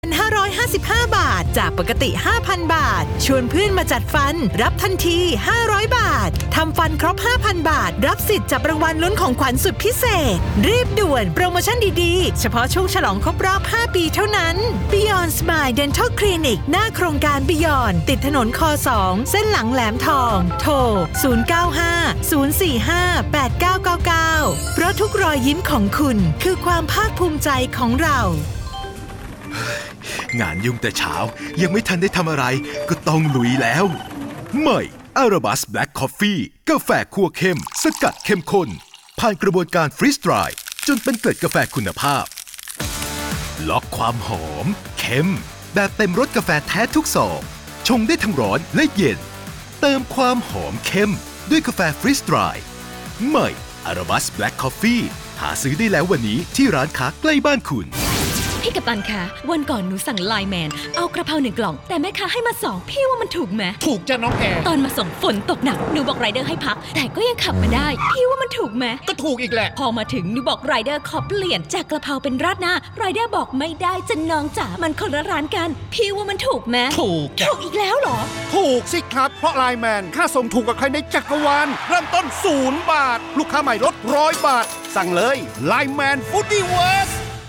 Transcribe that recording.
555 บาทจากปกติ 5,000 บาทชวนเพื่อนมาจัดฟันรับทันที500 บาททำฟันครบ 5,000 บาทรับสิทธิ์จับรางวัลลุ้นของขวัญสุดพิเศษรีบด่วนโปรโมชั่นดีๆเฉพาะช่วงฉลองครบรอบ 5 ปีเท่านั้น Beyond Smile Dental Clinic หน้าโครงการ Beyond ติดถนนค2เส้นหลังแหลมทองโทร 095-045-8999 เพราะทุกรอยยิ้มของคุณคือความภาคภูมิใจของเรางานยุ่งแต่เช้ายังไม่ทันได้ทำอะไรก็ต้องลุยแล้วใหม่อาราบัสแบล็กคอฟฟี่กาแฟคั่วเข้มสกัดเข้มข้นผ่านกระบวนการฟรีสไตร์จนเป็นเกล็ดกาแฟคุณภาพล็อกความหอมเข้มแบบเต็มรสกาแฟแท้ทุกซองชงได้ทั้งร้อนและเย็นเติมความหอมเข้มด้วยกาแฟฟรีสไตร์ใหม่อาราบัสแบล็กคอฟฟี่หาซื้อได้แล้ววันนี้ที่ร้านค้าใกล้บ้านคุณพี่กัปตันคะวันก่อนหนูสั่งไลน์แมนเอากระเพรา1 กล่องแต่แม่ค้าให้มา2พี่ว่ามันถูกไหมถูกจ้ะน้องแอร์ตอนมาส่งฝนตกหนักหนูบอกไรเดอร์ให้พักแต่ก็ยังขับมาได้พี่ว่ามันถูกไหมก็ถูกอีกแหละพอมาถึงหนูบอกไรเดอร์ขอเปลี่ยนจากกระเพราเป็นราดหน้าไรเดอร์บอกไม่ได้จะน้องจ๋ามันคนละร้านกันพี่ว่ามันถูกไหมถูกอีกแล้วเหรอถูกสิครับเพราะไลน์แมนค่าส่งถูกกับใครในจักรวาลเริ่มต้น0 บาทลูกค้าใหม่ลด100 บาทสั่งเลยไลน์แมนฟู้ดดี้เวิร์ส